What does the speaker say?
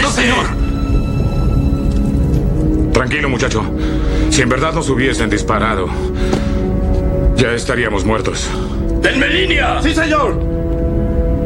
¡No, señor! Tranquilo, muchacho. Si en verdad nos hubiesen disparado, ya estaríamos muertos. ¡Denme línea! ¡Sí, señor!